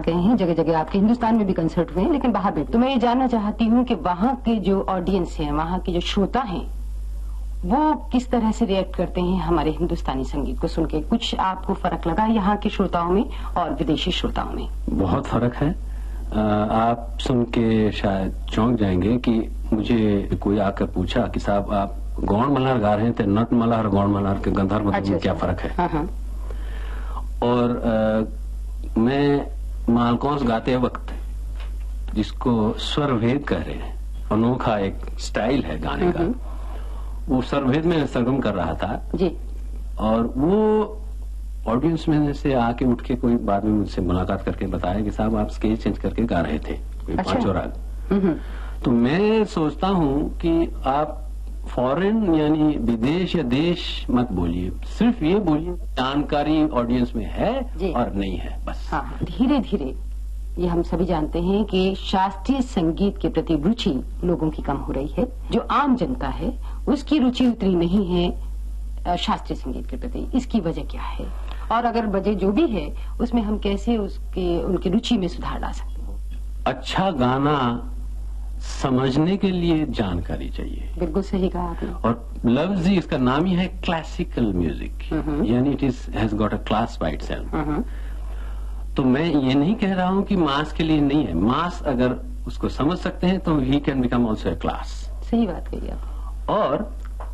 गए हैं, जगह जगह आपके हिंदुस्तान में भी कंसर्ट हुए हैं, लेकिन बाहर भी। तो मैं ये जानना चाहती हूँ कि वहाँ के जो ऑडियंस हैं, वहाँ के जो श्रोता हैं, वो किस तरह से रिएक्ट करते हैं हमारे हिंदुस्तानी संगीत को सुन के। कुछ आपको फर्क लगा यहाँ के श्रोताओं में और विदेशी श्रोताओं में? बहुत फर्क है। आप सुन के शायद चौंक जाएंगे कि मुझे कोई आकर पूछा कि साहब आप गौड़ मल्हार गा रहे हैं, तो नट मल्हार और गौड़ मल्हार के गंधर्व में क्या फर्क है? हाँ। और मैं मालकौंस गाते वक्त, जिसको स्वर भेद कह रहे हैं, अनोखा एक स्टाइल है गाने का, वो स्वर भेद में सरगम कर रहा था जी। और वो ऑडियंस में से आके उठ के कोई बाद में मुझसे मुलाकात करके बताया कि साहब आप स्केल चेंज करके गा रहे थे, पांचों राग। तो मैं सोचता हूँ कि आप फॉरेन यानी विदेश या देश मत बोलिए, सिर्फ ये बोलिए जानकारी ऑडियंस में है और नहीं है, बस। हाँ, धीरे धीरे ये हम सभी जानते हैं कि शास्त्रीय संगीत के प्रति रुचि लोगों की कम हो रही है। जो आम जनता है उसकी रुचि उतनी नहीं है शास्त्रीय संगीत के प्रति। इसकी वजह क्या है, और अगर वजह जो भी है उसमें हम कैसे उनकी रुचि में सुधार ला सकते हैं? अच्छा गाना समझने के लिए जानकारी चाहिए। बिल्कुल सही कहा आपने। और लफ्ज ही इसका नाम ही है क्लासिकल म्यूजिक, यानी it has got a class by itself. तो मैं ये नहीं कह रहा हूं कि मास के लिए नहीं है। मास अगर उसको समझ सकते हैं तो he can become also a class. सही बात कही आप। और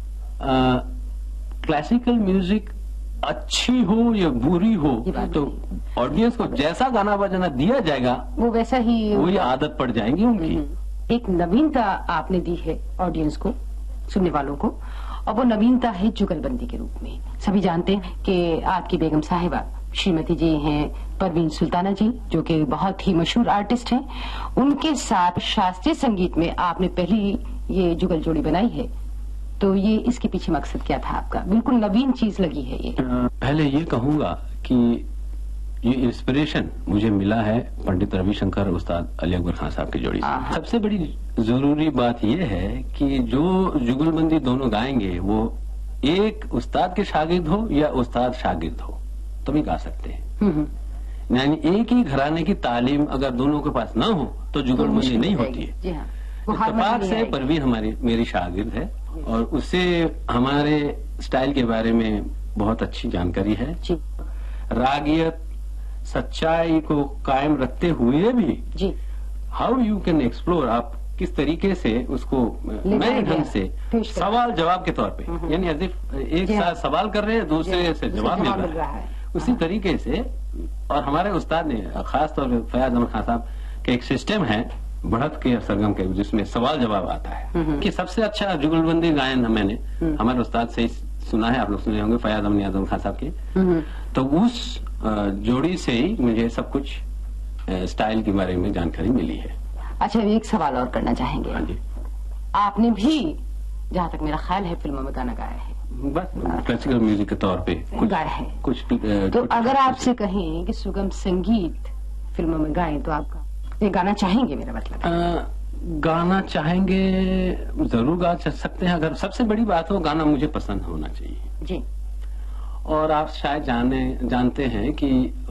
क्लासिकल म्यूजिक अच्छी हो या बुरी हो, तो ऑडियंस को जैसा गाना बजाना दिया जाएगा वो वैसा ही, वही आदत पड़ जाएगी उनकी। एक नवीनता आपने दी है ऑडियंस को, सुनने वालों को, और वो नवीनता है जुगलबंदी के रूप में। सभी जानते हैं कि आपकी बेगम साहिबा श्रीमती जी हैं परवीन सुल्ताना जी, जो कि बहुत ही मशहूर आर्टिस्ट हैं। उनके साथ शास्त्रीय संगीत में आपने पहली ये जुगल जोड़ी बनाई है, तो ये इसके पीछे मकसद क्या था आपका? बिल्कुल नवीन चीज लगी है ये। पहले ये कहूंगा कि ये इंस्पिरेशन मुझे मिला है पंडित रविशंकर उस्ताद अली अकबर खान साहब की जोड़ी से। सबसे बड़ी जरूरी बात यह है कि जो जुगलबंदी दोनों गाएंगे वो एक उस्ताद के शागिर्द हो या उस्ताद शागिर्द हो तभी गा सकते हैं। यानी एक ही घराने की तालीम अगर दोनों के पास ना हो तो जुगलबंदी नहीं होती है। इत्तेफाक से परवीन मेरी शागिर्द है और उससे हमारे स्टाइल के बारे में बहुत अच्छी जानकारी है। रागियत सच्चाई को कायम रखते हुए भी हाउ यू कैन एक्सप्लोर, आप किस तरीके से उसको नए ढंग से सवाल जवाब के तौर पे, यानी एक साथ सवाल कर रहे हैं, दूसरे से जवाब मिल रहा है, उसी तरीके से। और हमारे उस्ताद ने खास तौर पर फयाज अहमद खान साहब के एक सिस्टम है बढ़त के सरगम के, जिसमें सवाल जवाब आता है कि सबसे अच्छा जुगलबंदी गायन मैंने हमारे उस्ताद से सुना है, आप लोग सुने होंगे, फयाज अहमद नियाज खान साहब के। तो उस जोड़ी से ही मुझे सब कुछ स्टाइल के बारे में जानकारी मिली है। अच्छा, एक सवाल और करना चाहेंगे। हाँ जी। आपने भी जहाँ तक मेरा ख्याल है फिल्मों में गाना गाया है, बस क्लासिकल म्यूजिक के तौर पे गाया है कुछ। तो अगर आपसे कहें कि सुगम संगीत फिल्मों में गाएं तो आप ये गाना चाहेंगे? मेरा मतलब गाना चाहेंगे, जरूर गा सकते हैं। अगर सबसे बड़ी बात हो, गाना मुझे पसंद होना चाहिए जी। और आप शायद जानते हैं कि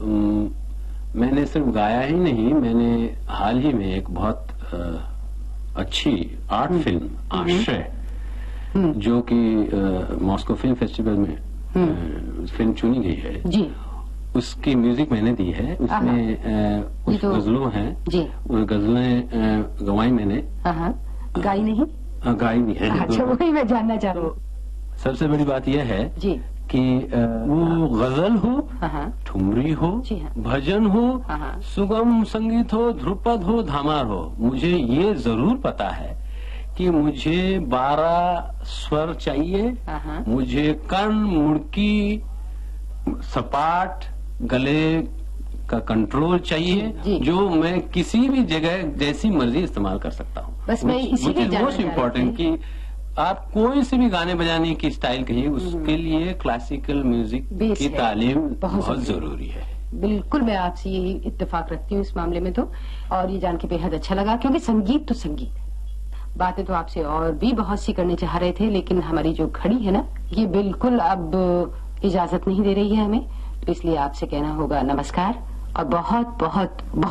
मैंने सिर्फ गाया ही नहीं, मैंने हाल ही में एक बहुत अच्छी आर्ट फिल्म आश्रय, जो कि मॉस्को फिल्म फेस्टिवल में फिल्म चुनी गई है जी, उसकी म्यूजिक मैंने दी है। उसमें कुछ गजलों हैं जी, उस गजलें गवाई मैंने। गाई नहीं? गाई नहीं है। अच्छा, वही मैं जानना चाह रहा हूँ। सबसे बड़ी बात यह है जी कि वो गजल हो, ठुमरी हो, भजन हो, सुगम संगीत हो, ध्रुपद हो, धामार हो, मुझे ये जरूर पता है कि मुझे 12 स्वर चाहिए, मुझे कर्ण, मुड़की, सपाट, गले का कंट्रोल चाहिए, जो मैं किसी भी जगह जैसी मर्जी इस्तेमाल कर सकता हूँ। बस मैं इसीलिए मोस्ट इम्पोर्टेंट कि आप कोई से भी गाने बजाने की स्टाइल कहिए, उसके लिए क्लासिकल म्यूजिक की तालीम बहुत जरूरी है। बिल्कुल, मैं आपसे यही इत्तेफाक रखती हूँ इस मामले में तो, और ये जान के बेहद अच्छा लगा, क्योंकि संगीत तो संगीत है। बातें तो आपसे और भी बहुत सी करने चाह रहे थे, लेकिन हमारी जो घड़ी है ना, ये बिल्कुल अब इजाजत नहीं दे रही है हमें, तो इसलिए आपसे कहना होगा नमस्कार और बहुत बहुत बहुत